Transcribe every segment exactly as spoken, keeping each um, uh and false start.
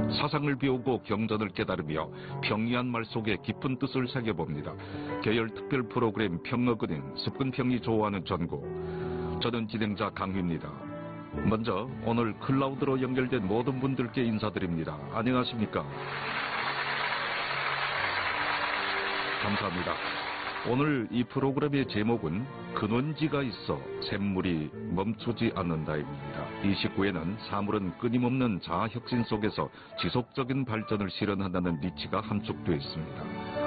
사상을 배우고 경전을 깨달으며 평이한 말 속에 깊은 뜻을 새겨봅니다. 계열 특별 프로그램 평어근인 습근평이 좋아하는 전국. 저는 진행자 강휘입니다. 먼저 오늘 클라우드로 연결된 모든 분들께 인사드립니다. 안녕하십니까? 감사합니다. 오늘 이 프로그램의 제목은 근원지가 있어 샘물이 멈추지 않는다입니다. 이 십구에는 사물은 끊임없는 자아혁신 속에서 지속적인 발전을 실현한다는 리치가 함축되어 있습니다.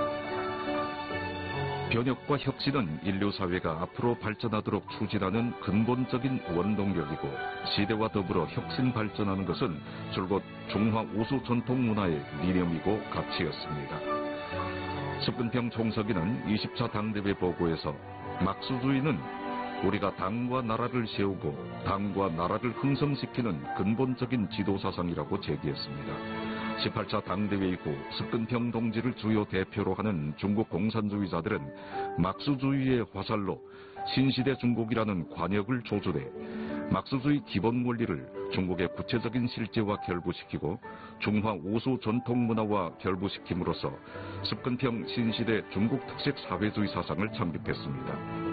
변혁과 혁신은 인류사회가 앞으로 발전하도록 추진하는 근본적인 원동력이고, 시대와 더불어 혁신 발전하는 것은 줄곧 중화 우수 전통 문화의理念이고 가치였습니다. 습근평 총서기는 이십 차 당대회 보고에서 막수주의는 우리가 당과 나라를 세우고 당과 나라를 흥성시키는 근본적인 지도사상이라고 제기했습니다. 십팔 차 당대회 이후 습근평 동지를 주요 대표로 하는 중국 공산주의자들은 막수주의의 화살로 신시대 중국이라는 관역을 조준해 막수주의 기본 원리를 중국의 구체적인 실제와 결부시키고 중화 우수 전통 문화와 결부시킴으로써 습근평 신시대 중국 특색 사회주의 사상을 창립했습니다.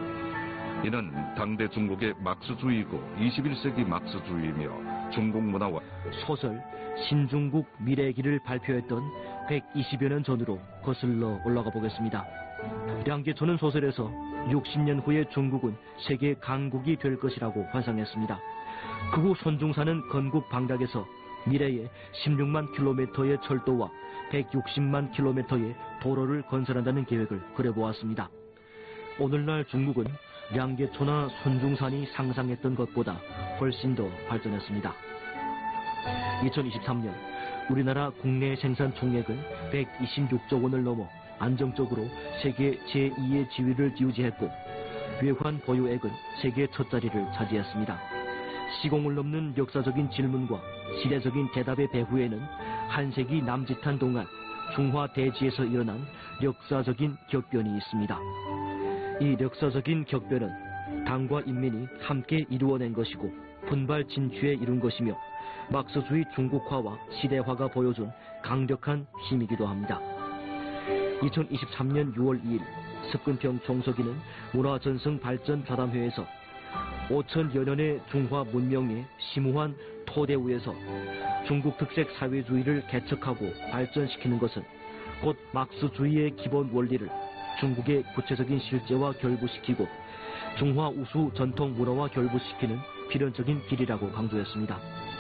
이는 당대 중국의 막수주의이고 이십일 세기 막수주의이며 중국 문화와 소설 신중국 미래의 길을 발표했던 백이십여 년 전으로 거슬러 올라가 보겠습니다. 량계초는 소설에서 육십 년 후에 중국은 세계 강국이 될 것이라고 환상했습니다. 극우 손중사는 건국 방락에서 미래에 십육만 킬로미터의 철도와 백육십만 킬로미터의 도로를 건설한다는 계획을 그려보았습니다. 오늘날 중국은 량계초나 손중산이 상상했던 것보다 훨씬 더 발전했습니다. 이천이십삼 년 우리나라 국내 생산 총액은 백이십육조 원을 넘어 안정적으로 세계 제이의 지위를 유지했고, 외환 보유액은 세계 첫 자리를 차지했습니다. 시공을 넘는 역사적인 질문과 시대적인 대답의 배후에는 한 세기 남짓한 동안 중화 대지에서 일어난 역사적인 격변이 있습니다. 이 역사적인 격변은 당과 인민이 함께 이루어낸 것이고 분발 진취에 이룬 것이며 막스주의 중국화와 시대화가 보여준 강력한 힘이기도 합니다. 이천이십삼 년 유월 이일 습근평 총서기는 문화전승 발전 좌담회에서 오천여 년의 중화 문명의 심오한 토대 위에서 중국 특색 사회주의를 개척하고 발전시키는 것은 곧 막스주의의 기본 원리를 중국의 구체적인 실제와 결부시키고 중화 우수 전통 문화와 결부시키는 필연적인 길이라고 강조했습니다.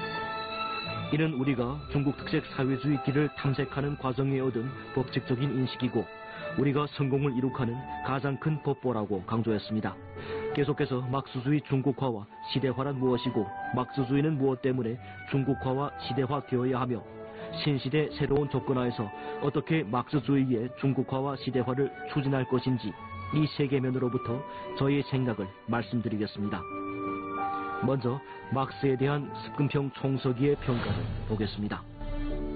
이는 우리가 중국 특색 사회주의 길을 탐색하는 과정에 얻은 법칙적인 인식이고 우리가 성공을 이룩하는 가장 큰 법보라고 강조했습니다. 계속해서 막스주의 중국화와 시대화란 무엇이고 막스주의는 무엇 때문에 중국화와 시대화되어야 하며 신시대 새로운 조건하에서 어떻게 막스주의의 중국화와 시대화를 추진할 것인지 이 세 개면으로부터 저희의 생각을 말씀드리겠습니다. 먼저 막스에 대한 습근평 총서기의 평가를 보겠습니다.